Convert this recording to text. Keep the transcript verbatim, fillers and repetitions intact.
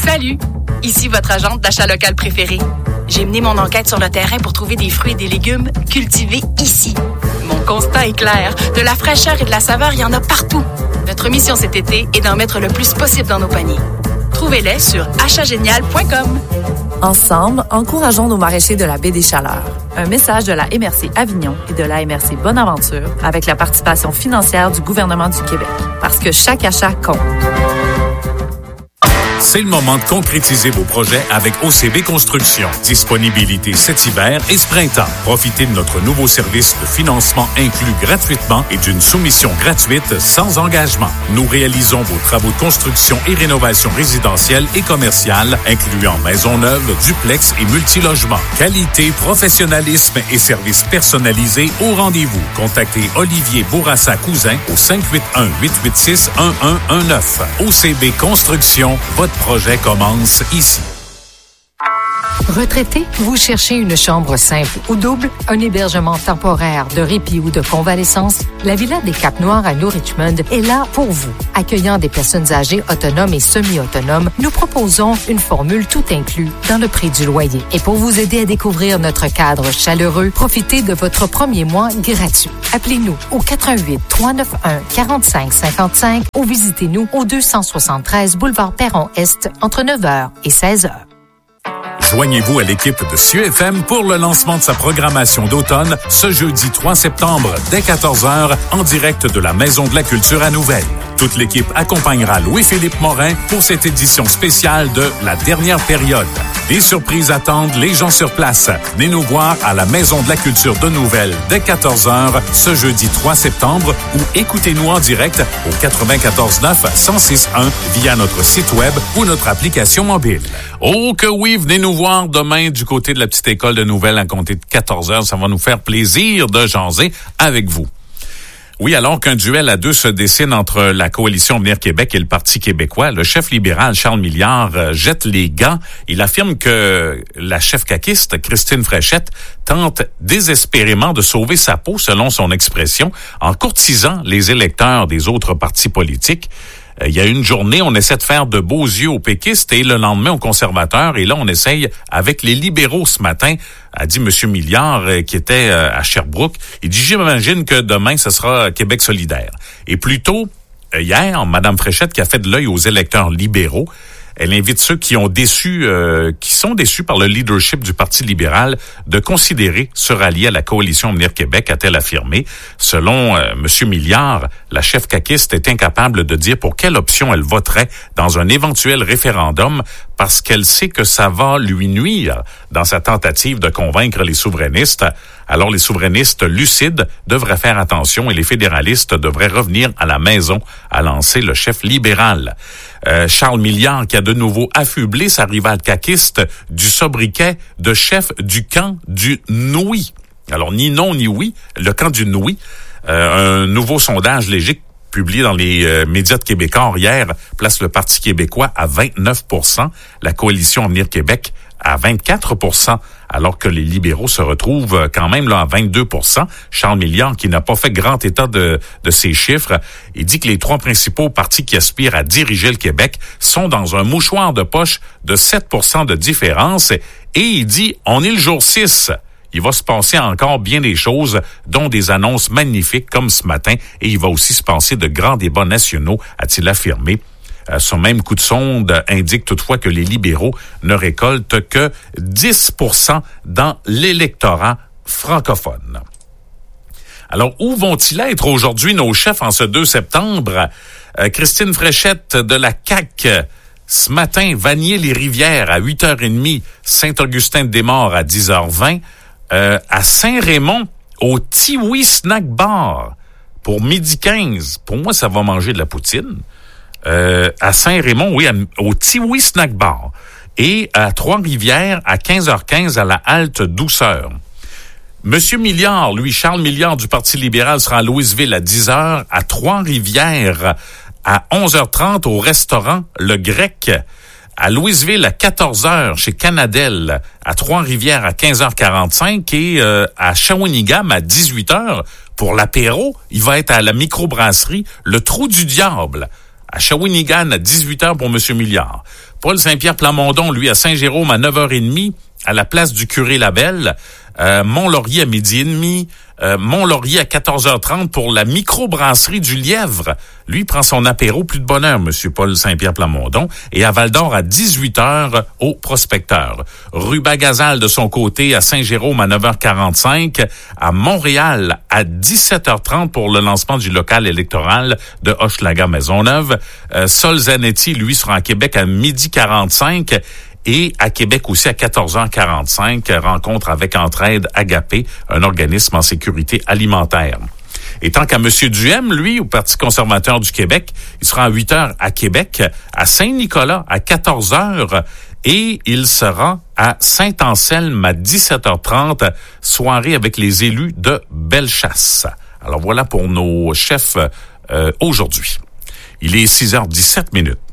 Salut! Ici votre agente d'achat local préférée. J'ai mené mon enquête sur le terrain pour trouver des fruits et des légumes cultivés ici. Mon constat est clair. De la fraîcheur et de la saveur, il y en a partout. Notre mission cet été est d'en mettre le plus possible dans nos paniers. Trouvez-les sur achat génial point com. Ensemble, encourageons nos maraîchers de la Baie des Chaleurs. Un message de la M R C Avignon et de la M R C Bonaventure avec la participation financière du gouvernement du Québec. Parce que chaque achat compte. C'est le moment de concrétiser vos projets avec O C B Construction. Disponibilité cet hiver et ce printemps. Profitez de notre nouveau service de financement inclus gratuitement et d'une soumission gratuite sans engagement. Nous réalisons vos travaux de construction et rénovation résidentielle et commerciale, incluant maisons neuves, duplex et multilogements. Qualité, professionnalisme et services personnalisés au rendez-vous. Contactez Olivier Bourassa-Cousin au cinq huit un, huit huit six, un un un neuf. O C B Construction, votre projet commence ici. Retraité, vous cherchez une chambre simple ou double, un hébergement temporaire de répit ou de convalescence? La Villa des Capes-Noires à New Richmond est là pour vous. Accueillant des personnes âgées, autonomes et semi-autonomes, nous proposons une formule tout inclus dans le prix du loyer. Et pour vous aider à découvrir notre cadre chaleureux, profitez de votre premier mois gratuit. Appelez-nous au quatre un huit, trois neuf un, quatre cinq cinq cinq ou visitez-nous au deux cent soixante-treize boulevard Perron-Est entre neuf heures et seize heures. Joignez-vous à l'équipe de C I U F M pour le lancement de sa programmation d'automne ce jeudi trois septembre dès quatorze heures en direct de la Maison de la Culture à Nouvelle. Toute l'équipe accompagnera Louis-Philippe Morin pour cette édition spéciale de La Dernière Période. Des surprises attendent les gens sur place. Venez nous voir à la Maison de la Culture de Nouvelle dès quatorze heures ce jeudi trois septembre ou écoutez-nous en direct au quatre-vingt-quatorze neuf, cent six un via notre site web ou notre application mobile. Oh que oui, venez nous voir demain du côté de la petite école de Nouvelle à compter de quatorze heures. Ça va nous faire plaisir de jaser avec vous. Oui, alors qu'un duel à deux se dessine entre la coalition Avenir Québec et le Parti québécois, le chef libéral Charles Milliard euh, jette les gants. Il affirme que la chef caquiste, Christine Fréchette, tente désespérément de sauver sa peau, selon son expression, en courtisant les électeurs des autres partis politiques. Il y a une journée, on essaie de faire de beaux yeux aux péquistes et le lendemain aux conservateurs. Et là, on essaye avec les libéraux ce matin, a dit M. Milliard, qui était à Sherbrooke. Il dit, j'imagine que demain, ce sera Québec solidaire. Et plus tôt, hier, Mme Fréchette, qui a fait de l'œil aux électeurs libéraux, elle invite ceux qui ont déçu, euh, qui sont déçus par le leadership du Parti libéral de considérer se rallier à la coalition Avenir Québec, a-t-elle affirmé. Selon euh, M. Milliard, la chef caquiste est incapable de dire pour quelle option elle voterait dans un éventuel référendum parce qu'elle sait que ça va lui nuire dans sa tentative de convaincre les souverainistes. Alors les souverainistes lucides devraient faire attention et les fédéralistes devraient revenir à la maison, a lancé le chef libéral. Euh, Charles Milliard qui a de nouveau affublé sa rivale caquiste du sobriquet de chef du camp du Noui. Alors ni non ni oui, le camp du Noui. Euh, un nouveau sondage léger publié dans les euh, médias de Québécois hier place le Parti québécois à vingt-neuf pour cent, la coalition Avenir Québec à vingt-quatre pour cent, alors que les libéraux se retrouvent quand même là à vingt-deux pour cent. Charles Milliard, qui n'a pas fait grand état de, de ces chiffres, il dit que les trois principaux partis qui aspirent à diriger le Québec sont dans un mouchoir de poche de sept pour cent de différence. Et il dit, on est le jour six. Il va se passer encore bien des choses, dont des annonces magnifiques comme ce matin, et il va aussi se passer de grands débats nationaux, a-t-il affirmé. Son même coup de sonde indique toutefois que les libéraux ne récoltent que dix pour cent dans l'électorat francophone. Alors, où vont-ils être aujourd'hui nos chefs en ce deux septembre? Euh, Christine Fréchette de la C A Q, ce matin, Vanier-les-Rivières à huit heures trente, Saint-Augustin-de-Desmaures à dix heures vingt, euh, à Saint-Raymond, au Tiwi Snack Bar, pour midi quinze. Pour moi, ça va manger de la poutine. Euh, à Saint-Raymond, oui, à, au Tiwi Snack Bar. Et à Trois-Rivières, à quinze heures quinze, à la halte Douceur. Monsieur Milliard, lui, Charles Milliard du Parti libéral, sera à Louisville à dix heures, à Trois-Rivières, à onze heures trente, au restaurant Le Grec, à Louisville à quatorze heures, chez Canadel, à Trois-Rivières à quinze heures quarante-cinq et euh, à Shawinigan à dix-huit heures. Pour l'apéro, il va être à la microbrasserie Le Trou du Diable, À Shawinigan, à dix-huit heures pour M. Milliard. Paul Saint-Pierre Plamondon, lui, à Saint-Jérôme, à neuf heures trente, à la place du curé Labelle. Euh, Mont-Laurier à midi et demi. Euh, Mont-Laurier à quatorze heures trente pour la microbrasserie du Lièvre. Lui prend son apéro plus de bonheur, M. Paul Saint-Pierre Plamondon. Et à Val-d'Or à dix-huit heures au Prospecteur. Rue Bagazal de son côté à Saint-Jérôme à neuf heures quarante-cinq. À Montréal à dix-sept heures trente pour le lancement du local électoral de Hochelaga Maisonneuve. Euh, Sol Zanetti, lui, sera à Québec à midi quarante-cinq. Et à Québec aussi à quatorze heures quarante-cinq, rencontre avec Entraide Agapé, un organisme en sécurité alimentaire. Et tant qu'à M. Duhem, lui, au Parti conservateur du Québec, il sera à huit heures à Québec, à Saint-Nicolas à quatorze heures et il sera à Saint-Anselme à dix-sept heures trente, soirée avec les élus de Bellechasse. Alors voilà pour nos chefs euh, aujourd'hui. Il est six heures dix-sept minutes.